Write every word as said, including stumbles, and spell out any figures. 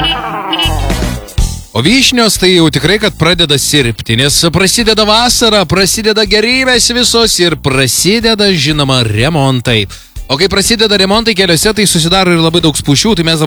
O vyšnios tai jau tikrai, kad pradeda sirpti, nes prasideda vasara, prasideda gerybės visos ir prasideda, žinoma, remontai. O kai prasideda remontai keliuose, tai susidaro ir labai daug spūsčių, tai mes